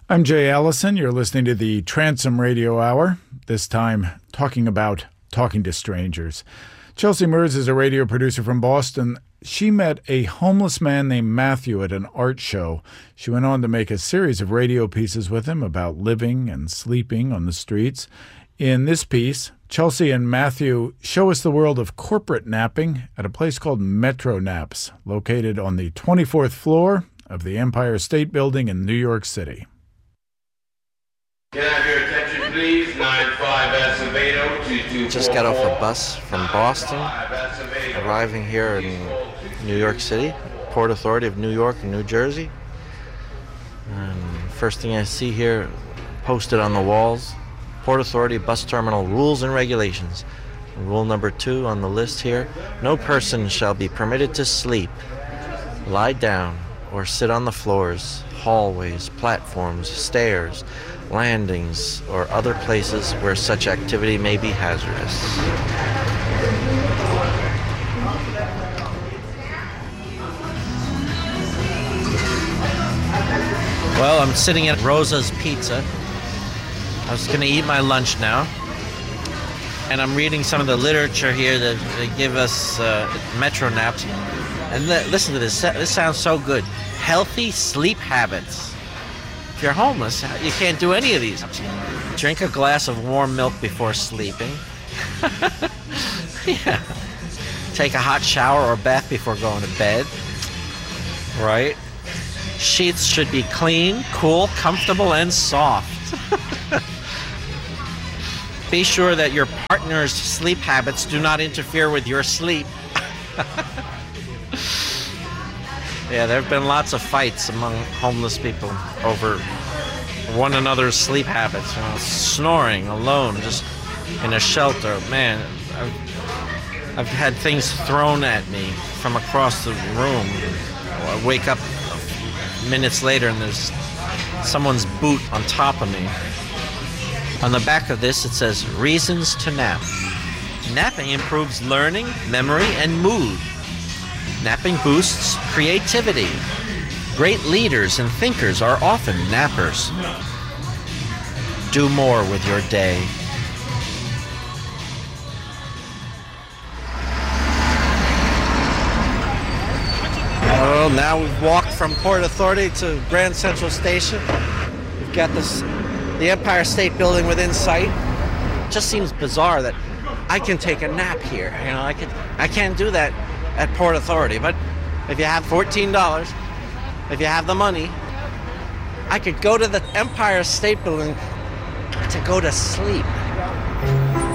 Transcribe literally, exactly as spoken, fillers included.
I'm Jay Allison. You're listening to the Transom Radio Hour, this time talking about talking to strangers. Chelsea Mers is a radio producer from Boston. She met a homeless man named Matthew at an art show. She went on to make a series of radio pieces with him about living and sleeping on the streets. In this piece, Chelsea and Matthew show us the world of corporate napping at a place called Metro Naps, located on the twenty-fourth floor of the Empire State Building in New York City. Can I have your attention, please? nine five Acevedo, two two four four. Just got off a bus from Boston, arriving here in New York City, Port Authority of New York and New Jersey. And first thing I see here, posted on the walls, Port Authority Bus Terminal Rules and Regulations. Rule number two on the list here, no person shall be permitted to sleep, lie down, or sit on the floors, hallways, platforms, stairs, landings, or other places where such activity may be hazardous. Well, I'm sitting at Rosa's Pizza. I was going to eat my lunch now, and I'm reading some of the literature here that they give us uh, Metro Naps. And li- listen to this. This sounds so good. Healthy sleep habits. If you're homeless, you can't do any of these. Drink a glass of warm milk before sleeping. Yeah. Take a hot shower or bath before going to bed. Right? Sheets should be clean, cool, comfortable, and soft. Be sure that your partner's sleep habits do not interfere with your sleep. Yeah, there have been lots of fights among homeless people over one another's sleep habits. You know, snoring alone, just in a shelter. Man, I've, I've had things thrown at me from across the room. I wake up minutes later and there's someone's boot on top of me. On the back of this, it says, reasons to nap. Napping improves learning, memory, and mood. Napping boosts creativity. Great leaders and thinkers are often nappers. Do more with your day. Well, now we've walked from Port Authority to Grand Central Station. We've got this, the Empire State Building within sight. It just seems bizarre that I can take a nap here. You know, I could, I can't do that at Port Authority, but if you have fourteen dollars, if you have the money, I could go to the Empire State Building to go to sleep.